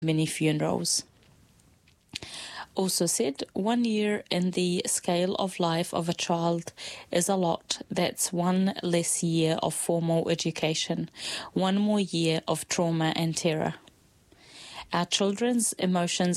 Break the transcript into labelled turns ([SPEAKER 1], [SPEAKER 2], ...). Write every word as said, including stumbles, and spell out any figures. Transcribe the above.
[SPEAKER 1] many funerals. Also said, one year in the scale of life of a child is a lot. That's one less year of formal education, one more year of trauma and terror. Our children's emotions